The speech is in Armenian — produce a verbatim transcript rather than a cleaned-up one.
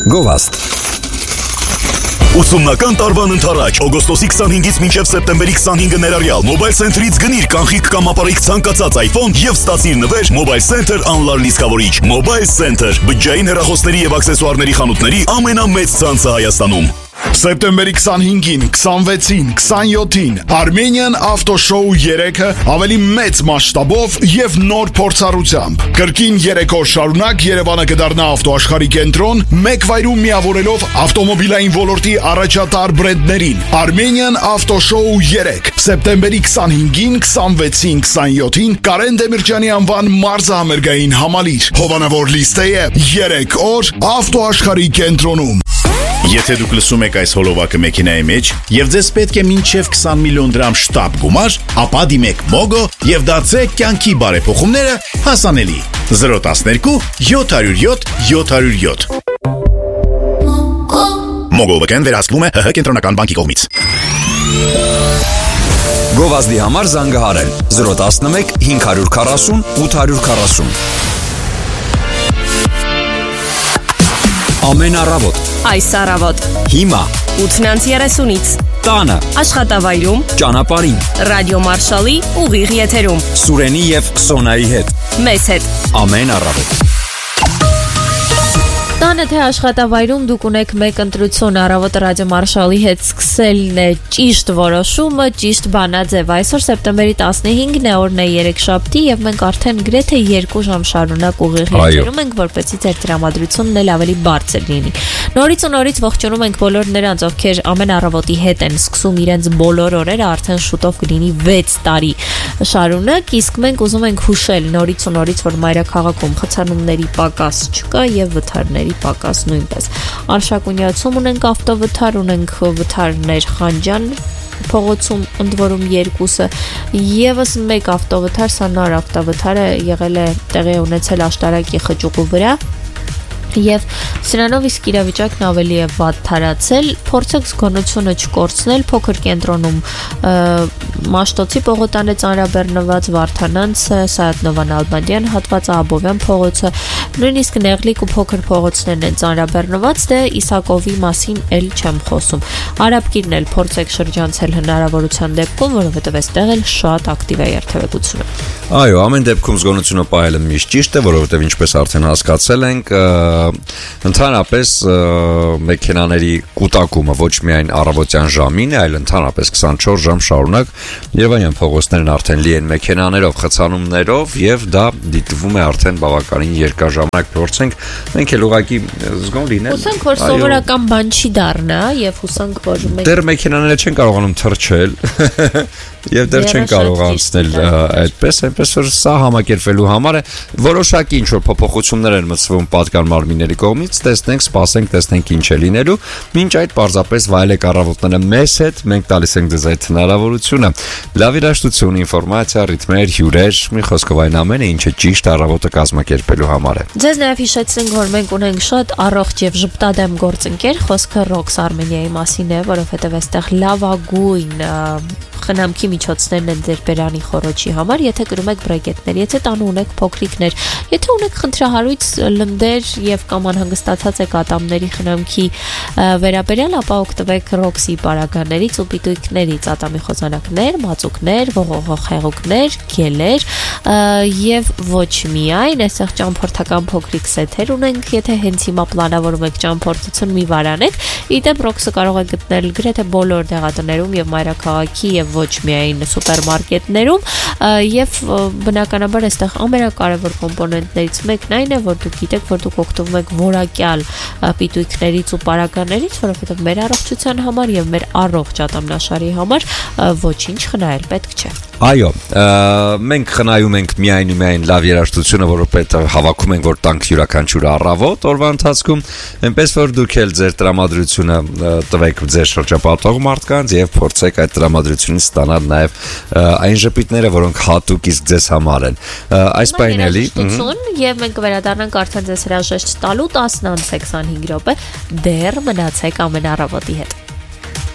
Գովաստ ութսուննական տարվան ընթരാճ օգոստոսի քսանհինգից մինչև սեպտեմբերի քսանհինգը ներառյալ Mobile Center-ից գնիր կանխիկ կամ ապարիկ ցանկացած iPhone եւ ստացիր նվեր Mobile Center Unlar լիցքավորիչ։ Mobile Center բջջային հեռախոսների եւ աքսեսուարների խանութների ամենամեծ ցանցը Հայաստանում։ Սեպտեմբերի քսանհինգին, քսանվեցին, քսանյոթին Armenian Auto Show երեքը ավելի մեծ մասշտաբով եւ նոր փորձառությամբ։ Կրկին երեք օր շարունակ Երևանը կդառնա ավտոաշխարհի կենտրոն, մեկ վայրում միավորելով ավտոմոբիլային ոլորտի առաջատար բրենդներին։ Armenian Auto Show երեք, սեպտեմբերի քսանհինգին, քսանվեցին, քսանյոթին Կարեն Դեմիրճյանի անվան մարզահամերգային համալիր։ Հովանավոր լիստեը երեք օր ավտոաշխարհի կենտրոնում։ Եթե դուք լսում եք այս հոլովակը մեքենայի մեջ եւ ձեզ պետք է մինչեւ քսան միլիոն դրամ շտապ գումար, ապա դիմեք Mogo եւ դարձրեք կյանքի բարեփոխումները հասանելի։ զրո տասներկու յոթ հարյուր յոթ յոթ հարյուր յոթ Mogo վկան վերահսկվում է ՀՀ կենտրոնական բանկի կողմից։ Գովազդի համար զանգահարել զրո տասնմեկ հինգ հարյուր քառասուն ութ հարյուր քառասուն Ամեն առավոտ Այս առավոտ Հիմա ութնանց երեսունից Տանը Աշխատավայրում Ճանապարհին Ռադիո Մարշալի ուղիղ եթերում Սուրենի եւ Սոնայի հետ Մեզ հետ Ամեն առավոտ Տանը թե աշխատավայրում դուք ունեք մեկ ընտրություն առավոտը Ռադիո Մարշալի հետ սկսելն է ճիշտ որոշումը, ճիշտ բանաձև։ Այսօր սեպտեմբերի տասնհինգն է, օրն է երեքշաբթի եւ մենք արդեն գրեթե երկու ժամ շարունակ ուղիղ եթերում ենք, որպեսզի ձեր տրամադրությունն էլ ավելի բարձր լինի։ Նորից ու նորից ողջունում ենք բոլոր նրանց, ովքեր ամեն առավոտի հետ են սկսում իրենց բոլոր օրերը, արդեն շուտով կլինի վեց տարի շարունակ, իսկ մենք ուզում ենք հուշել նորից ու նորից, որ մայրաքաղաքում խցանումների պակաս չկա եւ վթարների պակաս նույնպես։ Արշակունյացում ունենք ավտովթար, ունենք վթարներ Խանջան փողոցում ընդ որում երկուսը եւս մեկ ավտովթար, սա նոր ավտովթարը եղել է տեղի ունեցել Աշտարակի խճուղու վրա Եվ սրանով իսկ իրավիճակն ավելի է վատ թարացել, փորձեք զգոնությունը չկորցնել, փոքր կենտրոնում Մաշտոցի պողոտան է ծանրաբեռնված, Վարդանանցը, Սայաթ-Նովան Ալբանդյան հատվածը, Աբովյան փողոցը, նույնիսկ Նեղլիկ ու փոքր փողոցներն են ծանրաբեռնված, դե Իսակովի մասին էլ չեմ խոսում։ Արաբկիրն էլ փորձեք շրջանցել հնարավորության դեպքում, որովհետև այստեղ էլ շատ ակտիվ է երթևեկությունը։ Այո, ամեն դեպքում զգոնությունը պահելը միշտ ճիշտ է, որովհետև ինչպես արդեն հասկացել ենք, Ընդհանրապես մեքենաների կուտակումը ոչ միայն առավոտյան ժամին է, այլ ընդհանրապես քսանչորս ժամ շարունակ Երևանյան փողոցներն արդեն լի են մեքենաներով, խցանումներով եւ դա դիտվում է արդեն բավականին երկար ժամանակ փորձենք մենք էլ ուղղակի զգոն լինել։ Հուսանք որ սովորական բան չի դառնա եւ հուսանք որ մենք դեռ մեքենաները չեն կարողանում թռչել եւ դեռ չեն կարող անցնել այդպես, այնպես որ սա համակերպվելու համար է որոշակի ինչ որ փոփոխություններ են մտցվում պատկան մարմինների կողմից, տեսնենք, սպասենք, տեսնենք ինչ է լինելու։ Մինչ այդ պարզապես վայելեք առավոտները մեզ հետ, մենք տալիս ենք ձեզ այդ հնարավորությունը։ Լավ երաժշտություն, ինֆորմացիա, ռիթմեր, հյուրեր, մի խոսքով այն ամենը, ինչը ճիշտ առավոտը կազմակերպելու համար է։ Ձեզ նաև հիշեցնենք, որ մենք ունենք շատ առողջ եւ ժպտադեմ գործընկեր, խոսքը Rox Armenia-ի մասին է, որովհետեւ այստեղ լավագույն խնամքի միջոցներն են ձեր բերանի խորոչի համար, եթե կրում եք բրեկետներ, եթե տանը ունեք փոքրիկներ, եթե ունեք խնդրահարույց լնդեր եւ կամ անհանգստացած եք ատամների խնամքի վերաբերյալ, ապա օգտվեք Rox-ի պարագաներից ու պիտույկներից, ատամի խոզանակներ, մածուկներ, ողողող հեղուկներ, գելեր եւ ոչ միայն, այստեղ ճամփորդական փոքրիկ սեթեր ունենք, եթե հենց հիմա պլանավորում եք ճամփորդություն մի վարանեք, իդեպ Rox-ը կարող եք գտնել գրեթե բոլոր դեղատներում եւ մայրաքաղաքի եւ ոչ միայն սուպերմարկետներում եւ բնականաբար այստեղ ամենակարևոր կոմպոնենտներից մեկն այն է, որ դուք գիտեք, որ դուք օգտվում եք որակյալ պիտույկներից ու պարագաներից, որովհետեւ մեր առողջության համար եւ մեր առողջ ատամնաշարի համար ոչինչ խնայել պետք չէ։ Այո, մենք խնայում ենք միայն ու միայն լավ երաժշտությունը, որովհետեւ հավաքում ենք, որ տանք յուրաքանչյուր առավոտ օրվա ընթացքում, այնպես որ դուք էլ ձեր տրամադրությունը տվեք ձեր շրջապատող մարդկանց եւ փորձեք այդ տրամադրությունից ստանալ նաեւ այն ժպիտները, որոնք հատուկ իսկ ձեզ համար են։ Այս բանն էլի եւ մենք կվերադառնանք արդեն ձեզ հրաժեշտ տալու տասն անց քսանհինգ րոպե, դեռ մնացեք ամեն առավոտի հետ։